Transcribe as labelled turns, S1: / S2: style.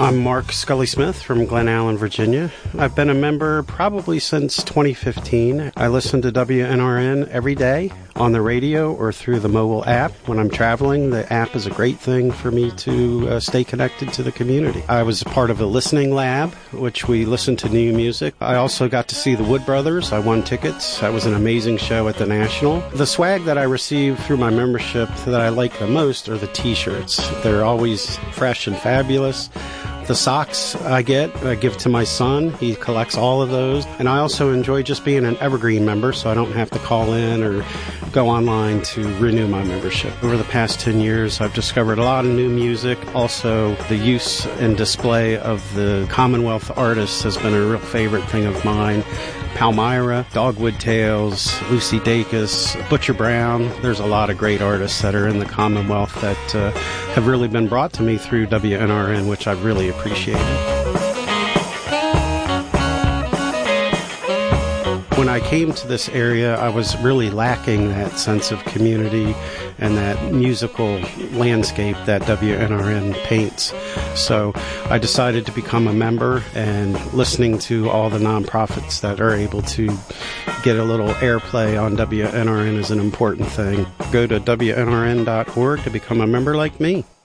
S1: I'm Mark Scully Smith from Glen Allen, Virginia. I've been a member probably since 2015. I listen to WNRN every day on the radio or through the mobile app. When I'm traveling, the app is a great thing for me to stay connected to the community. I was a part of a listening lab, which we listened to new music. I also got to see the Wood Brothers. I won tickets. That was an amazing show at the National. The swag that I receive through my membership that I like the most are the T-shirts. They're always fresh and fabulous. The socks I give to my son. He collects all of those. And I also enjoy just being an Evergreen member, so I don't have to call in or go online to renew my membership. Over the past 10 years, I've discovered a lot of new music. Also, the use and display of the Commonwealth artists has been a real favorite thing of mine. Palmyra, Dogwood Tales, Lucy Dacus, Butcher Brown. There's a lot of great artists that are in the Commonwealth that have really been brought to me through WNRN, which I've really appreciated. When I came to this area, I was really lacking that sense of community and that musical landscape that WNRN paints. So I decided to become a member, and listening to all the nonprofits that are able to get a little airplay on WNRN is an important thing. Go to WNRN.org to become a member like me.